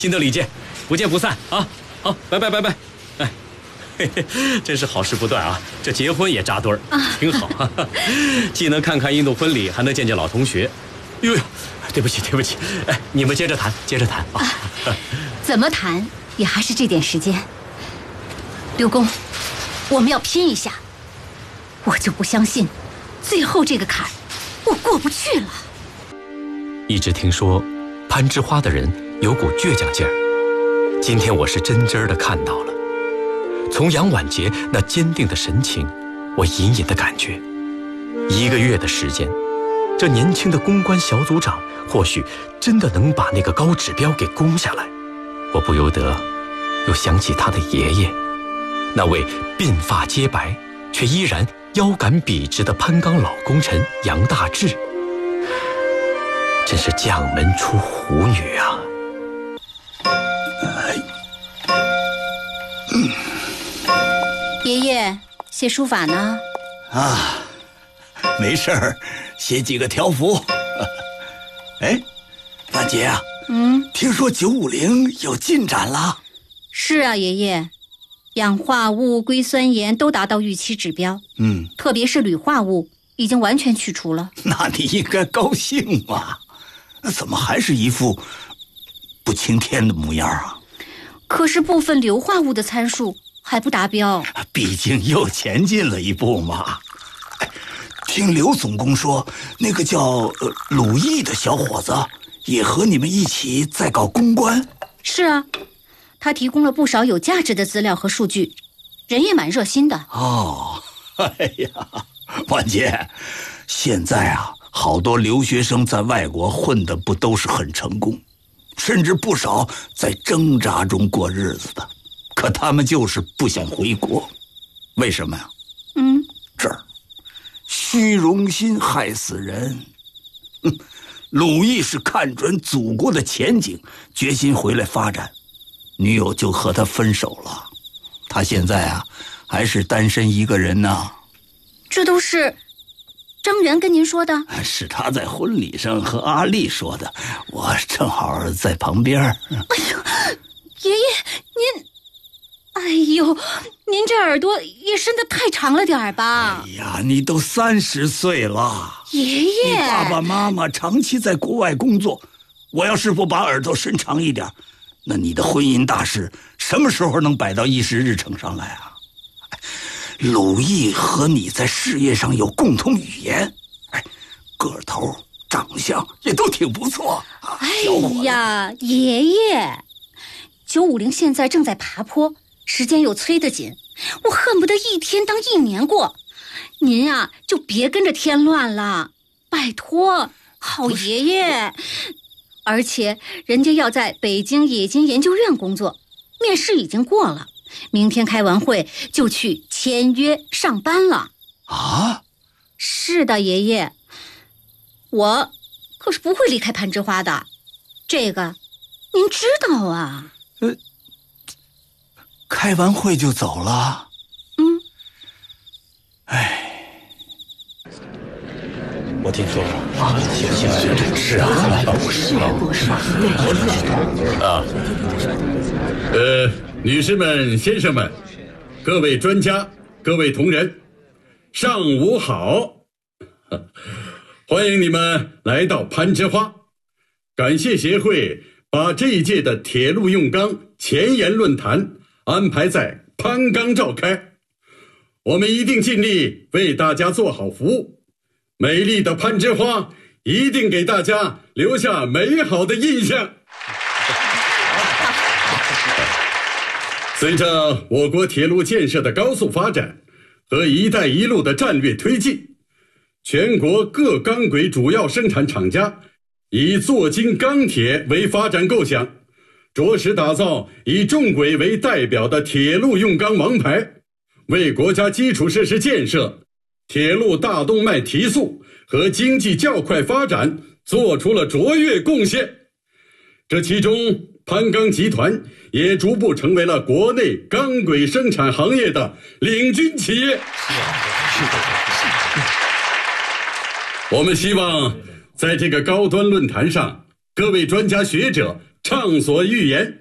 新得礼见，不见不散啊！好，拜拜拜拜。哎，嘿嘿，真是好事不断啊！这结婚也扎堆儿，挺好啊。既能看看印度婚礼，还能见见老同学。哟哟，对不起对不起，哎，你们接着谈啊。 怎么谈也还是这点时间。刘公，我们要拼一下。我就不相信，最后这个坎我过不去了。 一直听说攀枝花的人有股倔强劲儿，今天我是真真的看到了。从杨婉洁那坚定的神情，我隐隐的感觉，1个月的时间，这年轻的公关小组长或许真的能把那个高指标给攻下来。我不由得又想起他的爷爷，那位鬓发皆白却依然腰杆笔直的攀钢老功臣杨大志，真是将门出虎女啊！ 爷爷写书法呢？ 啊，没事儿，写几个条幅。哎，婉洁啊，听说950有进展了？ 是啊，爷爷，氧化物、硅酸盐都达到预期指标。特别是铝化物已经完全去除了。 那你应该高兴啊，怎么还是一副不青天的模样啊？ 可是部分硫化物的参数还不达标， 毕竟又前进了一步嘛。听刘总工说，那个叫鲁毅的小伙子也和你们一起在搞公关。 是啊，他提供了不少有价值的资料和数据，人也蛮热心的。 哦，哎呀，婉洁，现在啊，好多留学生在外国混的不都是很成功，甚至不少在挣扎中过日子的，可他们就是不想回国。为什么呀？这儿虚荣心害死人。鲁毅是看准祖国的前景，决心回来发展，女友就和他分手了。他现在啊，还是单身一个人呢。 这都是张元跟您说的？ 是他在婚礼上和阿丽说的，我正好在旁边。 哎呦，爷爷您，哎呦，您这耳朵也伸得太长了点儿吧？ 哎呀，你都30岁了， 爷爷， 你爸爸妈妈长期在国外工作，我要是不把耳朵伸长一点，那你的婚姻大事什么时候能摆到议事日程上来啊？鲁毅和你在事业上有共同语言，个头、长相也都挺不错。 哎呀，爷爷，950现在正在爬坡，时间又催得紧，我恨不得一天当1年过。您啊，就别跟着添乱了，拜托，好爷爷。而且人家要在北京冶金研究院工作，面试已经过了，明天开完会就去签约上班了。 啊？ 是的，爷爷，我可是不会离开攀枝花的，这个您知道啊。 开完会就走了？我听说女士们、先生们，各位专家、各位同仁，上午好！欢迎你们来到攀枝花。感谢协会把这一届的铁路用钢前沿论坛安排在攀钢召开，我们一定尽力为大家做好服务。美丽的攀枝花一定给大家留下美好的印象。随着我国铁路建设的高速发展和一带一路的战略推进，全国各钢轨主要生产厂家以做精钢铁为发展构想，着实打造以重轨为代表的铁路用钢王牌，为国家基础设施建设、铁路大动脉提速和经济较快发展做出了卓越贡献。这其中，攀钢集团也逐步成为了国内钢轨生产行业的领军企业。我们希望在这个高端论坛上，各位专家学者畅所欲言。